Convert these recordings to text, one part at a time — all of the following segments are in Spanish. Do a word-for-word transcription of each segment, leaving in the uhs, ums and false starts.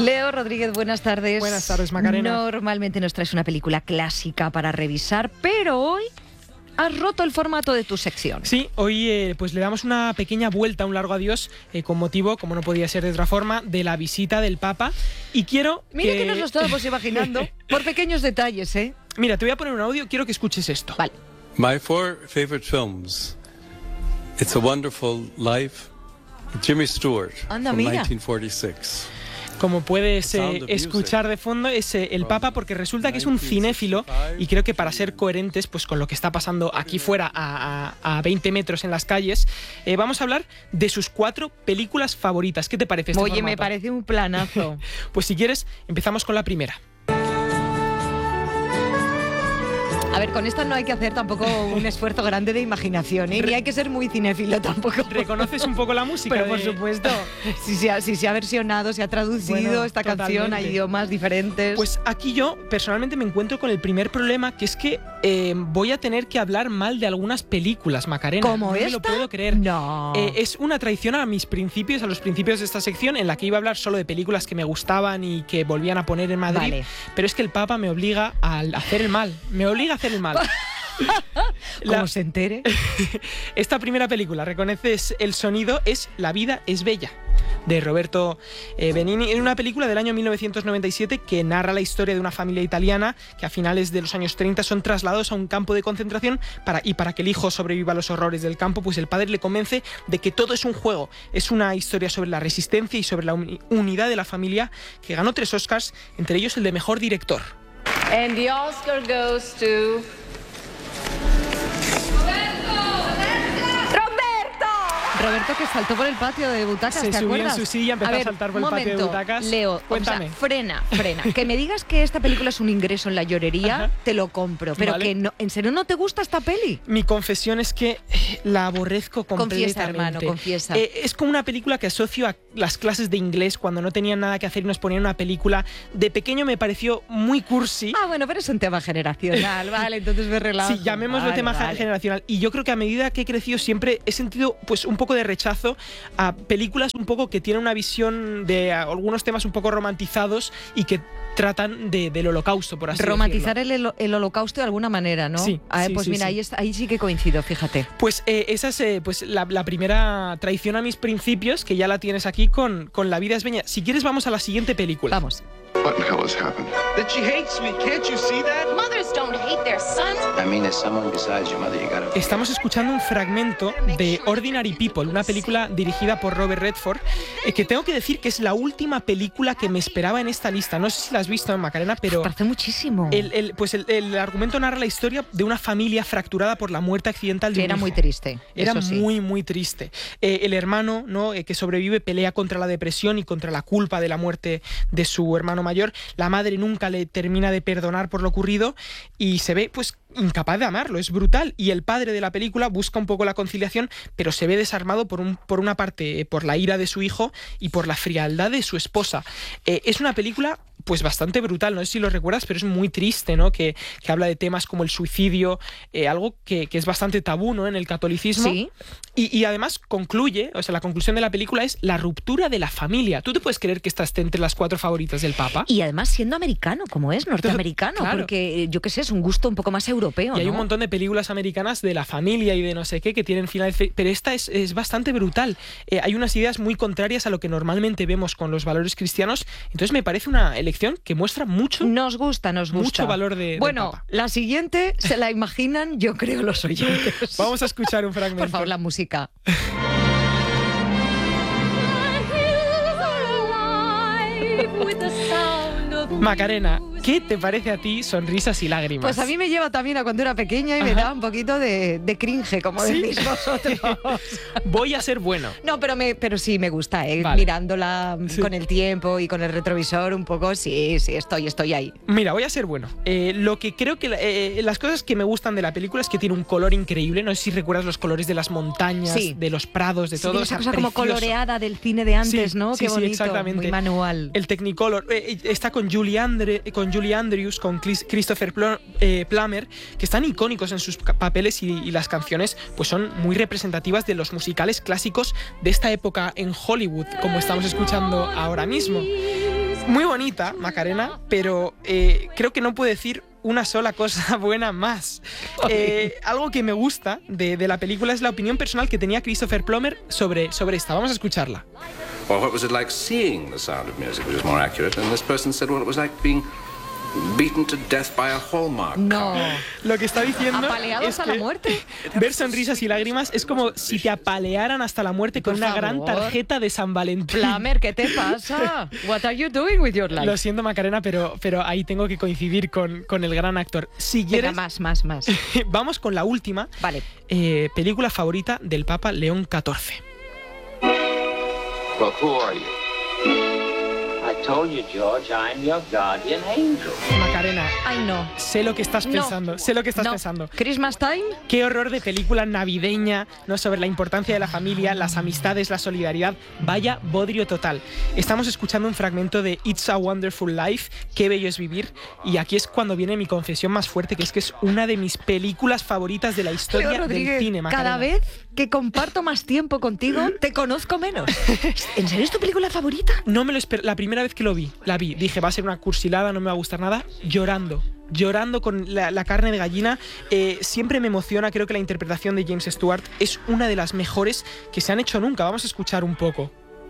Leo Rodríguez, buenas tardes. Buenas tardes, Macarena. Normalmente nos traes una película clásica para revisar, pero hoy has roto el formato de tu sección. Sí, hoy eh, pues le damos una pequeña vuelta, un largo adiós, eh, con motivo, como no podía ser de otra forma, de la visita del Papa. Y quiero Mira que... que nos lo estábamos imaginando, por pequeños detalles, ¿eh? Mira, te voy a poner un audio, quiero que escuches esto. Vale. My four favorite films. It's a Wonderful Life, Jimmy Stewart, Anda, from mira. nineteen forty-six. Como puedes Sound eh, of escuchar de fondo, es eh, el Papa, porque resulta que es un cinéfilo y creo que para ser coherentes pues con lo que está pasando aquí fuera a, a, a veinte metros en las calles, eh, vamos a hablar de sus cuatro películas favoritas. ¿Qué te parece este Oye, formato? me parece un planazo. Pues si quieres, empezamos con la primera. A ver, con esta no hay que hacer tampoco un esfuerzo grande de imaginación, ¿eh? Ni hay que ser muy cinéfilo tampoco. ¿Reconoces un poco la música? Pero de... por supuesto, si se, ha, si se ha versionado, se ha traducido Bueno, esta canción a totalmente. idiomas diferentes. Pues aquí yo personalmente me encuentro con el primer problema, que es que eh, voy a tener que hablar mal de algunas películas, Macarena. ¿Cómo no esta? me lo puedo creer. No. Eh, es una traición a mis principios, a los principios de esta sección, en la que iba a hablar solo de películas que me gustaban y que volvían a poner en Madrid. Vale. Pero es que el Papa me obliga a hacer el mal. Me obliga a hacer el mal. Como La- se entere. Esta primera película, reconoces el sonido, es La vida es bella, de Roberto eh, Benigni. Es una película del año mil novecientos noventa y siete que narra la historia de una familia italiana que a finales de los años treinta son trasladados a un campo de concentración para, y para que el hijo sobreviva a los horrores del campo, pues el padre le convence de que todo es un juego. Es una historia sobre la resistencia y sobre la uni- unidad de la familia, que ganó tres Oscars, entre ellos el de mejor director. And the Oscar goes to... Roberto, que saltó por el patio de butacas, Se ¿te subió acuerdas? en su silla, empezó a, a ver, saltar por el un patio de momento, butacas. Leo, Cuéntame. o sea, frena, frena. Que me digas que esta película es un ingreso en la llorería, Ajá. te lo compro. Pero Vale. que no, ¿en serio no te gusta esta peli? Mi confesión es que eh, la aborrezco completamente. Confiesa, hermano, confiesa. Eh, es como una película que asocio a las clases de inglés cuando no tenían nada que hacer y nos ponían una película. De pequeño me pareció muy cursi. Ah, bueno, pero es un tema generacional, vale, entonces me relajo. Sí, llamémoslo Vale, tema vale. generacional. Y yo creo que a medida que he crecido siempre he sentido pues un poco de rechazo a películas un poco que tienen una visión de algunos temas un poco romantizados y que tratan de, del holocausto, por así Romantizar decirlo. el, el holocausto de alguna manera, ¿no? Sí, Ah, sí, pues sí, mira, sí. Ahí, está- ahí sí que coincido, fíjate. Pues eh, esa es eh, pues la, la primera traición a mis principios, que ya la tienes aquí con, con La vida es bella. Si quieres vamos a la siguiente película. Vamos. What in the hell has happened? That she hates me. Can't you see that? Mothers don't hate their sons. I mean, there's someone besides your mother you gotta... Estamos escuchando un fragmento de Ordinary People, una película dirigida por Robert Redford, eh, que tengo que decir que es la última película que me esperaba en esta lista. No sé si la has visto, Macarena, pero Parece muchísimo. el, el- pues el, el argumento narra la historia de una familia fracturada por la muerte accidental de Que un era hijo. muy triste. Era eso sí. muy, muy triste. Eh, el hermano, ¿no? eh, que sobrevive pelea contra la depresión y contra la culpa de la muerte de su hermano mayor. La madre nunca le termina de perdonar por lo ocurrido y se ve pues incapaz de amarlo, es brutal. Y el padre de la película busca un poco la conciliación, pero se ve desarmado por, un, por una parte eh, por la ira de su hijo y por la frialdad de su esposa. Eh, es una película pues bastante brutal, no sé si lo recuerdas, pero es muy triste, ¿no? Que, que habla de temas como el suicidio, eh, algo que, que es bastante tabú, ¿no? En el catolicismo. Sí. Y, y además concluye, o sea, la conclusión de la película es la ruptura de la familia. ¿Tú te puedes creer que esta esté entre las cuatro favoritas del Papa? Y además siendo americano, como es, norteamericano, Claro. porque eh, yo qué sé, es un gusto un poco más europeo, Y hay ¿no? un montón de películas americanas de la familia y de no sé qué que tienen finales, fe- pero esta es, es bastante brutal. Eh, hay unas ideas muy contrarias a lo que normalmente vemos con los valores cristianos, entonces me parece una elección que muestra mucho, Nos gusta, nos gusta. mucho valor de, del Bueno, Papa. la siguiente se la imaginan, yo creo, los oyentes. Vamos a escuchar un fragmento. Por favor, la música. Macarena, ¿qué te parece a ti Sonrisas y Lágrimas? Pues a mí me lleva también a cuando era pequeña y me Ajá. da un poquito de, de cringe, como ¿Sí? decís vosotros. Voy a ser bueno. No, pero, me, pero sí me gusta, ¿eh? Vale. Mirándola Sí. con el tiempo y con el retrovisor un poco, sí, sí, estoy, estoy ahí. Mira, voy a ser bueno. Eh, lo que creo que... eh, las cosas que me gustan de la película es que tiene un color increíble. No sé si recuerdas los colores de las montañas, Sí. de los prados, de Sí, todo. tiene o esa sea, cosa como precioso. coloreada del cine de antes, Sí, ¿no? sí, Qué sí, bonito, exactamente. muy manual. El Technicolor. Eh, está con Julie, Andre, con Julie Andrews, con Chris- Christopher Pl- eh, Plummer, que están icónicos en sus ca- papeles y, y las canciones pues son muy representativas de los musicales clásicos de esta época en Hollywood, como estamos escuchando ahora mismo. Muy bonita, Macarena, pero eh, creo que no puedo decir una sola cosa buena más. Eh, algo que me gusta de, de la película es la opinión personal que tenía Christopher Plummer sobre, sobre esta. Vamos a escucharla. Well, what was it like seeing The Sound of Music, which is more accurate? And this person said, well, it was like being beaten to death by a Hallmark. No. Lo que está diciendo ¿Apaleados es a la que muerte? ver sonrisas y lágrimas es como si te apalearan hasta la muerte con Por una favor. gran tarjeta de San Valentín. Plummer, ¿qué te pasa? What are you doing with your life? Lo siento, Macarena, pero, pero ahí tengo que coincidir con, con el gran actor. Si quieres, Venga, más, más, más. vamos con la última. Vale. Eh, película favorita del Papa León catorce. Well, who are you? I told you, George, I'm your guardian angel. Macarena, Ay, no. sé lo que estás No. pensando, sé lo que estás No. pensando. ¿Christmas time? Qué horror de película navideña, ¿no? Sobre la importancia de la familia, las amistades, la solidaridad. Vaya bodrio total. Estamos escuchando un fragmento de It's a Wonderful Life, Qué bello es vivir. Y aquí es cuando viene mi confesión más fuerte, que es que es una de mis películas favoritas de la historia Leo Rodríguez, del cine, Macarena. cada vez que comparto más tiempo contigo, te conozco menos. ¿En serio es tu película favorita? No me lo esperé. La primera vez que lo vi, la vi, dije, va a ser una cursilada, no me va a gustar nada, llorando. Llorando con la, la carne de gallina. Eh, siempre me emociona, creo que la interpretación de James Stewart es una de las mejores que se han hecho nunca. Vamos a escuchar un poco.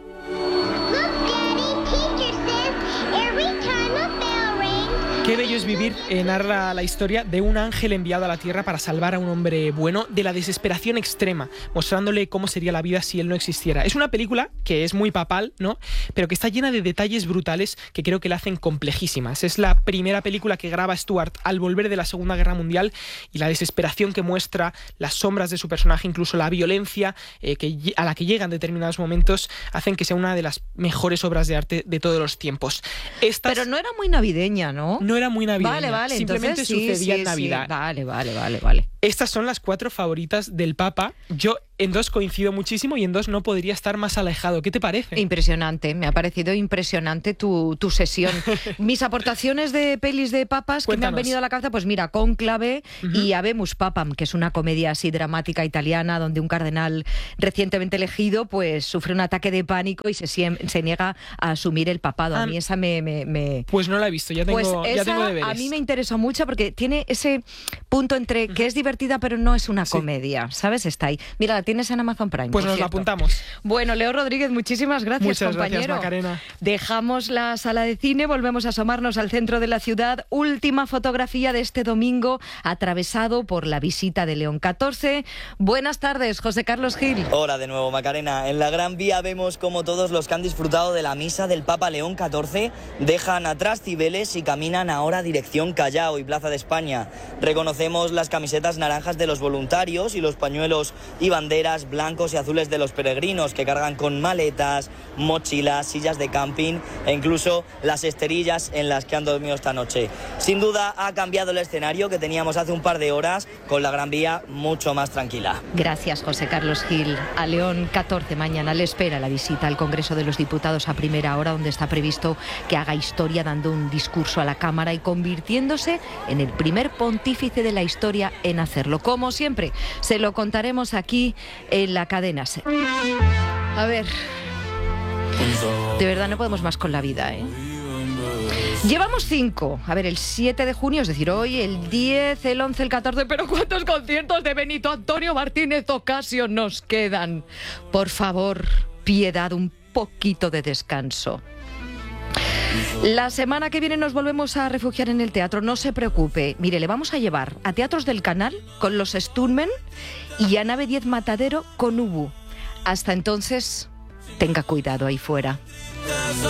Qué bello es vivir, eh, narra la historia de un ángel enviado a la tierra para salvar a un hombre bueno de la desesperación extrema, mostrándole cómo sería la vida si él no existiera. Es una película que es muy papal, ¿no? Pero que está llena de detalles brutales que creo que la hacen complejísimas. Es la primera película que graba Stewart al volver de la Segunda Guerra Mundial y la desesperación que muestra, las sombras de su personaje, incluso la violencia eh, que, a la que llega en determinados momentos, hacen que sea una de las mejores obras de arte de todos los tiempos. Estas... Pero no era muy navideña, ¿no? No era muy navideña. Vale, vale. Simplemente entonces, sí, sucedía sí, en Navidad. sí. Vale, vale, vale, vale. Estas son las cuatro favoritas del Papa. Yo en dos coincido muchísimo y en dos no podría estar más alejado. ¿Qué te parece? Impresionante, me ha parecido impresionante tu, tu sesión. Mis aportaciones de pelis de papas que me han Cuéntanos. venido a la cabeza, pues mira, Cónclave uh-huh. y Habemus Papam, que es una comedia así dramática italiana donde un cardenal recientemente elegido pues sufre un ataque de pánico y se, se niega a asumir el papado. A mí esa me... me, me... Pues no la he visto, ya tengo, pues ya esa tengo deberes. A mí me interesa mucho porque tiene ese punto entre que es divertida pero no es una sí. comedia, ¿sabes? Está ahí. Mira, la tienes en Amazon Prime. Pues nos cierto. la apuntamos. Bueno, Leo Rodríguez, muchísimas gracias, Muchas compañero. gracias, Macarena. Dejamos la sala de cine, volvemos a asomarnos al centro de la ciudad. Última fotografía de este domingo, atravesado por la visita de León catorce. Buenas tardes, José Carlos Gil. Hola de nuevo, Macarena. En la Gran Vía vemos como todos los que han disfrutado de la misa del Papa León catorce dejan atrás Cibeles y caminan ahora dirección Callao y Plaza de España. Reconocemos las camisetas naranjas de los voluntarios y los pañuelos y banderas blancos y azules de los peregrinos que cargan con maletas, mochilas, sillas de camping e incluso las esterillas en las que han dormido esta noche. Sin duda ha cambiado el escenario que teníamos hace un par de horas, con la Gran Vía mucho más tranquila. Gracias, José Carlos Gil. A León catorce mañana le espera la visita al Congreso de los Diputados a primera hora, donde está previsto que haga historia dando un discurso a la Cámara y convirtiéndose en el primer pontífice de la historia en hacerlo. Como siempre, se lo contaremos aquí en la cadena SER. A ver, de verdad no podemos más con la vida, ¿eh? Llevamos cinco. A ver, el siete de junio, es decir, hoy, el diez, el once, el catorce... Pero ¿cuántos conciertos de Benito Antonio Martínez Ocasio nos quedan? Por favor, piedad, un poquito de descanso. La semana que viene nos volvemos a refugiar en el teatro, no se preocupe. Mire, le vamos a llevar a Teatros del Canal con los Sturmen y a Nave diez Matadero con Ubu. Hasta entonces, tenga cuidado ahí fuera.